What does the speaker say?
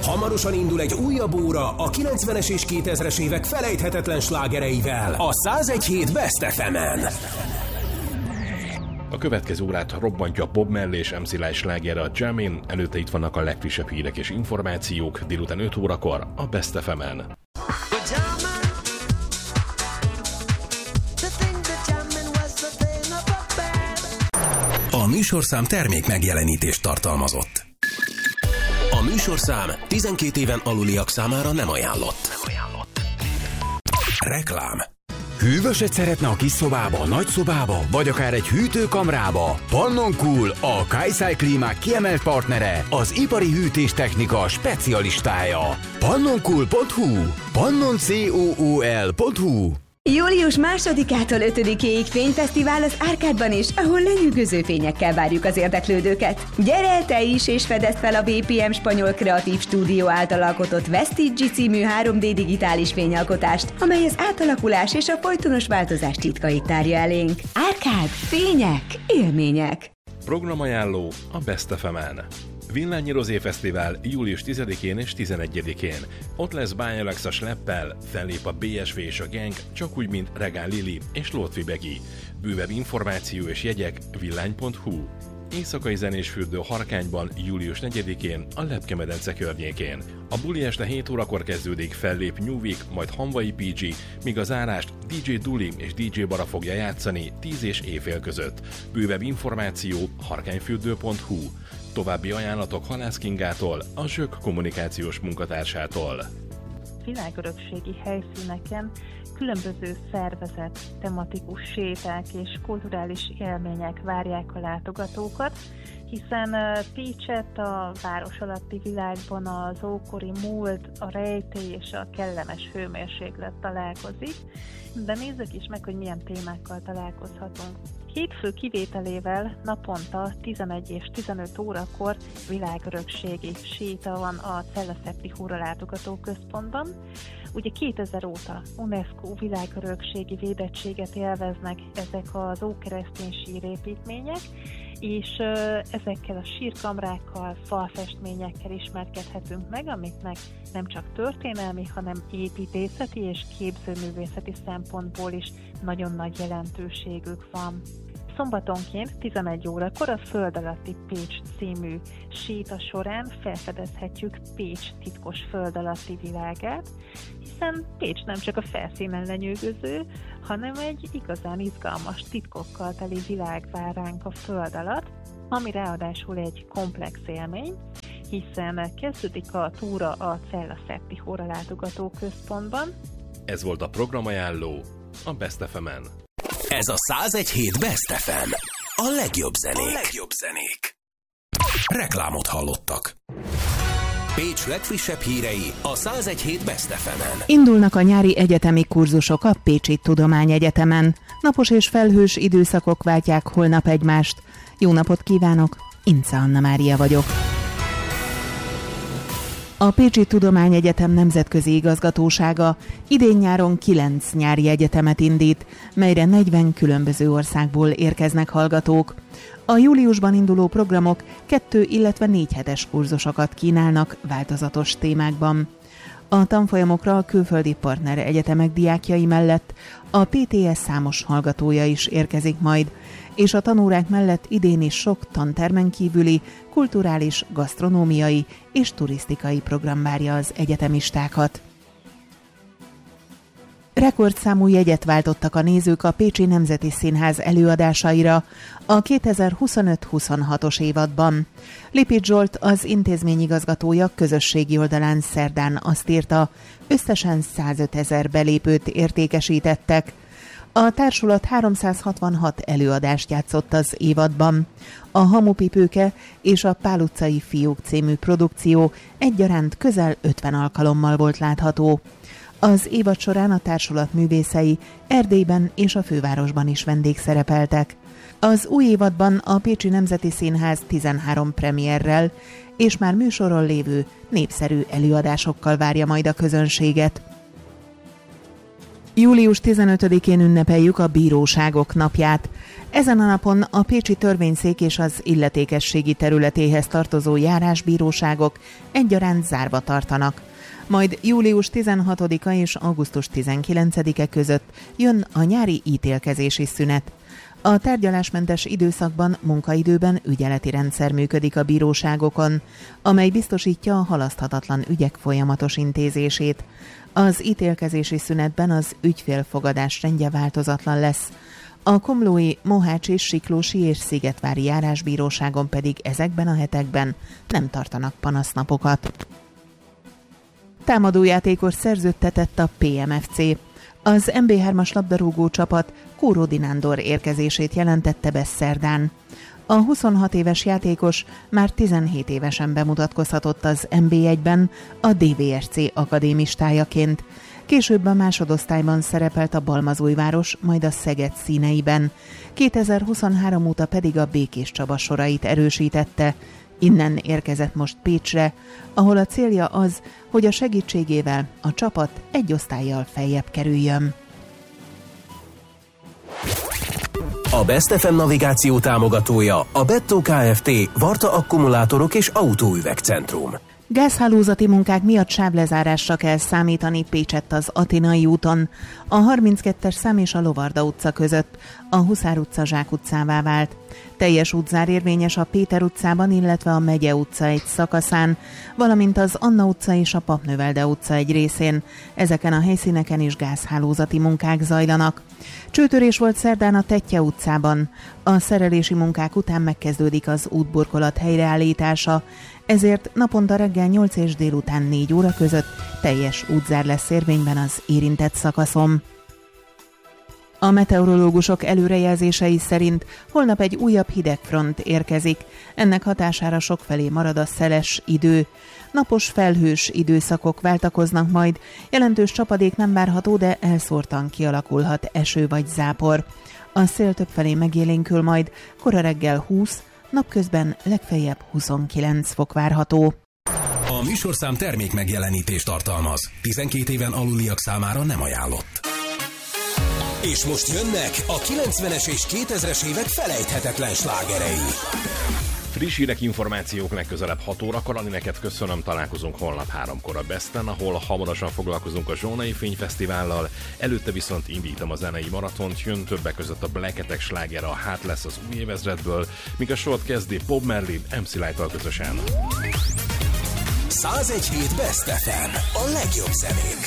Hamarosan indul egy újabb óra a 90-es és 2000-es évek felejthetetlen slágereivel a 101.7 Best FM-en. A következő órát robbantja Bob Marley és MC Light slágere a Jamin, előtte itt vannak a legfrissebb hírek és információk, délután 5 órakor a Best FM-en. A műsorszám termék megjelenítést tartalmazott. A műsorszám 12 éven aluliak számára nem ajánlott. Reklám. Hűvöset szeretne a kis szobába, a nagy szobába, vagy akár egy hűtőkamrába? Pannon Cool, a Kaisai klímák kiemelt partnere, az ipari hűtéstechnika specialistája. pannoncool.hu, pannoncool.hu. Július 2-ától 5-ig fényfesztivál az Árkádban is, ahol lenyűgöző fényekkel várjuk az érdeklődőket. Gyere el te is, és fedezd fel a BPM Spanyol Kreatív Stúdió által alkotott Vestige című 3D digitális fényalkotást, amely az átalakulás és a folytonos változás titkait tárja elénk. Árkád, fények, élmények. Programajánló a Best FM-en. Villányi Rozé Fesztivál július 10-én és 11-én. Ott lesz Bány Alexa Schleppel, fellép a BSV és a Gang, csak úgy, mint Regál Lili és Lótvi Begi. Bővebb információ és jegyek villány.hu. Éjszakai zenés fürdő Harkányban július 4-én a Lepke-medence környékén. A buli este 7 órakor kezdődik, fellép New Week, majd Hanvai PG, míg a zárást DJ Duli és DJ Bara fogja játszani 10 és éjfél között. Bővebb információ harkányfürdő.hu. További ajánlatok Halász Kingától, a Zsök kommunikációs munkatársától. Világörökségi helyszíneken különböző szervezett, tematikus séták és kulturális élmények várják a látogatókat, hiszen Pécset a város alatti világban az ókori múlt, a rejtély és a kellemes hőmérséklet találkozik, de nézzük is meg, hogy milyen témákkal találkozhatunk. Hétfő kivételével naponta 11 és 15 órakor világörökségi séta van a Cella-Szepti Húra látogató központban. Ugye 2000 óta UNESCO világörökségi védettséget élveznek ezek az ókeresztény sírépítmények, és ezekkel a sírkamrákkal, falfestményekkel ismerkedhetünk meg, amiknek nem csak történelmi, hanem építészeti és képzőművészeti szempontból is nagyon nagy jelentőségük van. Szombatonként 11 órakor a Föld alatti Pécs című séta során felfedezhetjük Pécs titkos föld alatti világát, hiszen Pécs nem csak a felszínen lenyűgöző, hanem egy igazán izgalmas titkokkal teli világ vár ránk a föld alatt, ami ráadásul egy komplex élmény, hiszen kezdődik a túra a Cella-Szepti Húra látogató központban. Ez volt a programajánló a Best FM-en. Ez a 101.7 Best FM. A legjobb zenék. Reklámot hallottak. Pécs legfrissebb hírei a 101.7 Best FM-en. Indulnak a nyári egyetemi kurzusok a Pécsi Tudományegyetemen. Napos és felhős időszakok váltják holnap egymást. Jó napot kívánok, Ince Anna Mária vagyok. A Pécsi Tudományegyetem Nemzetközi Igazgatósága idén-nyáron 9 nyári egyetemet indít, melyre 40 különböző országból érkeznek hallgatók. A júliusban induló programok 2, illetve 4 hetes kurzusokat kínálnak változatos témákban. A tanfolyamokra a külföldi partner egyetemek diákjai mellett a PTS számos hallgatója is érkezik majd, és a tanórák mellett idén is sok tantermen kívüli, kulturális, gasztronómiai és turisztikai program várja az egyetemistákat. Rekordszámú jegyet váltottak a nézők a Pécsi Nemzeti Színház előadásaira a 2025-26-os évadban. Lipit Zsolt, az intézményigazgatója közösségi oldalán szerdán azt írta, összesen 105 000 belépőt értékesítettek. A társulat 366 előadást játszott az évadban. A Hamupipőke és a Pál utcai fiúk című produkció egyaránt közel 50 alkalommal volt látható. Az évad során a társulat művészei Erdélyben és a fővárosban is vendégszerepeltek. Az új évadban a Pécsi Nemzeti Színház 13 premierrel és már műsoron lévő népszerű előadásokkal várja majd a közönséget. Július 15-én ünnepeljük a Bíróságok napját. Ezen a napon a Pécsi Törvényszék és az illetékességi területéhez tartozó járásbíróságok egyaránt zárva tartanak. Majd július 16-a és augusztus 19-e között jön a nyári ítélkezési szünet. A tárgyalásmentes időszakban munkaidőben ügyeleti rendszer működik a bíróságokon, amely biztosítja a halaszthatatlan ügyek folyamatos intézését. Az ítélkezési szünetben az ügyfélfogadás rendje változatlan lesz. A komlói, mohácsi, siklósi és szigetvári járásbíróságon pedig ezekben a hetekben nem tartanak panasznapokat. Támadójátékos szerződtetett a PMFC. Az MB3-as labdarúgó csapat Kóródi Nándor érkezését jelentette be szerdán. A 26 éves játékos már 17 évesen bemutatkozhatott az NB1-ben a DVSC akadémistájaként. Később a másodosztályban szerepelt a Balmazújváros, majd a Szeged színeiben. 2023 óta pedig a Békés Csaba sorait erősítette. Innen érkezett most Pécsre, ahol a célja az, hogy a segítségével a csapat egy osztállyal feljebb kerüljön. A Best FM navigáció támogatója a Bettó Kft. Varta akkumulátorok és autóüvegcentrum. Gázhálózati munkák miatt sávlezárásra kell számítani Pécsett az Atinai úton. A 32-es szám és a Lovarda utca között a Huszár utca Zsák utcává vált. Teljes útzár érvényes a Péter utcában, illetve a Megye utca egy szakaszán, valamint az Anna utca és a Papnövelde utca egy részén. Ezeken a helyszíneken is gázhálózati munkák zajlanak. Csőtörés volt szerdán a Tettye utcában. A szerelési munkák után megkezdődik az útburkolat helyreállítása, ezért naponta reggel 8 és délután 4 óra között teljes útzár lesz érvényben az érintett szakaszon. A meteorológusok előrejelzései szerint holnap egy újabb hidegfront érkezik. Ennek hatására sokfelé marad a szeles idő. Napos felhős időszakok váltakoznak majd, jelentős csapadék nem várható, de elszórtan kialakulhat eső vagy zápor. A szél többfelé megélénkül majd, kora reggel 20, napközben legfeljebb 29 fok várható. A műsorszám termék megjelenítést tartalmaz. 12 éven aluliak számára nem ajánlott. És most jönnek a 90-es és 2000-es évek felejthetetlen slágerei. Friss hírek, információk legközelebb 6 órakor. Ani, neked köszönöm, találkozunk holnap 3-kor a Besten, ahol hamarosan foglalkozunk a Zsolnai Fényfesztivállal. Előtte viszont indítom a zenei maratont, jön többek között a Black Attack slágera, a Hát lesz az új évezredből, míg a sort kezdi Bob Marley MC Light-tal közösen. 101 Hét Best FM, a legjobb zenén.